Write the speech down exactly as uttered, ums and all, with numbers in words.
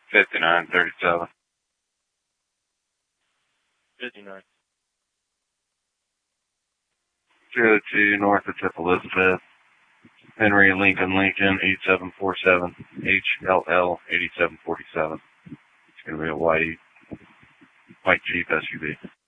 fifty-nine thirty-seven. fifty-nine. zero two north of Tip Elizabeth. Henry Lincoln Lincoln eight seven four seven H L L eighty-seven forty-seven. It's going to be a white, white Jeep S U V.